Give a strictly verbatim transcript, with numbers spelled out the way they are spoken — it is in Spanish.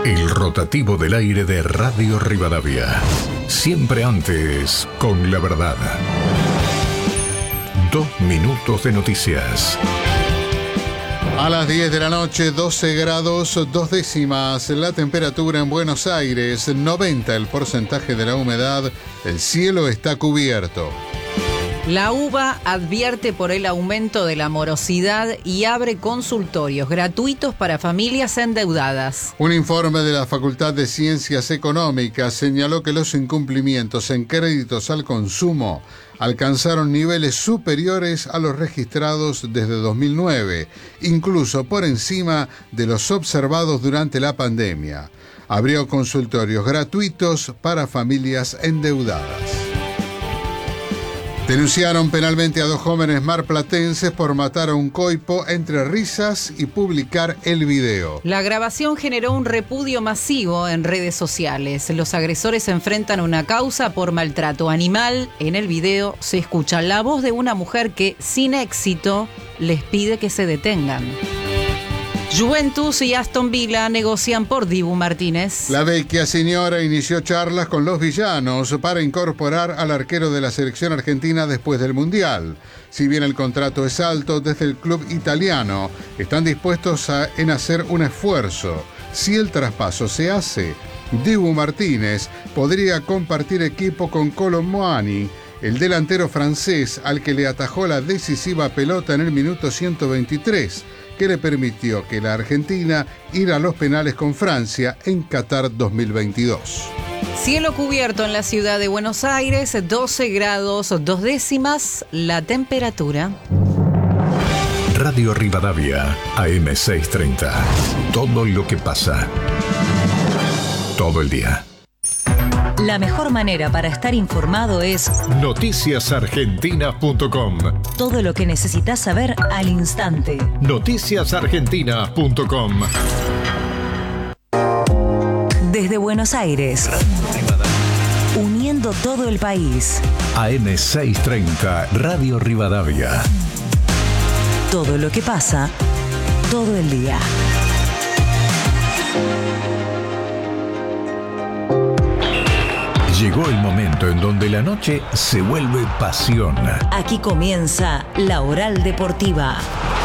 El rotativo del aire de Radio Rivadavia. Siempre antes, con la verdad. Dos minutos de noticias. A las diez de la noche, doce grados, dos décimas. La temperatura en Buenos Aires, noventa el porcentaje de la humedad. El cielo está cubierto. La UBA advierte por el aumento de la morosidad y abre consultorios gratuitos para familias endeudadas. Un informe de la Facultad de Ciencias Económicas señaló que los incumplimientos en créditos al consumo alcanzaron niveles superiores a los registrados desde dos mil nueve, incluso por encima de los observados durante la pandemia. Abrió consultorios gratuitos para familias endeudadas. Denunciaron penalmente a dos jóvenes marplatenses por matar a un coipo entre risas y publicar el video. La grabación generó un repudio masivo en redes sociales. Los agresores se enfrentan a una causa por maltrato animal. En el video se escucha la voz de una mujer que, sin éxito, les pide que se detengan. Juventus y Aston Villa negocian por Dibu Martínez. La vecchia señora inició charlas con los villanos para incorporar al arquero de la selección argentina después del Mundial. Si bien el contrato es alto, desde el club italiano están dispuestos a, en hacer un esfuerzo. Si el traspaso se hace, Dibu Martínez podría compartir equipo con Kolo Muani, el delantero francés al que le atajó la decisiva pelota en el minuto ciento veintitrés, que le permitió que la Argentina ir a los penales con Francia en Qatar dos mil veintidós. Cielo cubierto en la ciudad de Buenos Aires, doce grados, dos décimas la temperatura. Radio Rivadavia, A M seiscientos treinta. Todo lo que pasa. Todo el día. La mejor manera para estar informado es noticias argentinas punto com. Todo lo que necesitas saber al instante. noticias argentinas punto com. Desde Buenos Aires, uniendo todo el país. A M seiscientos treinta, Radio Rivadavia. Todo lo que pasa, todo el día. Llegó el momento en donde la noche se vuelve pasión. Aquí comienza La Oral Deportiva.